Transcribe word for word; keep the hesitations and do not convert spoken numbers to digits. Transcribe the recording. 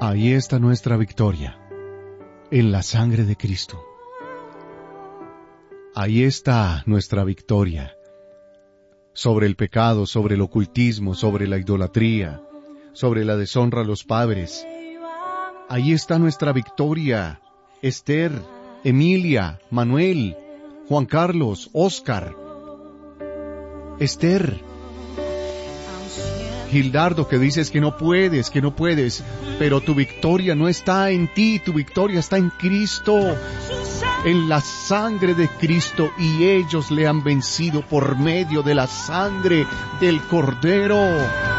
Ahí está nuestra victoria, en la sangre de Cristo. Ahí está nuestra victoria, sobre el pecado, sobre el ocultismo, sobre la idolatría, sobre la deshonra a los padres. Ahí está nuestra victoria, Esther, Emilia, Manuel, Juan Carlos, Oscar, Esther, Gildardo, que dices que no puedes, que no puedes, pero tu victoria no está en ti, tu victoria está en Cristo, en la sangre de Cristo, y ellos le han vencido por medio de la sangre del Cordero.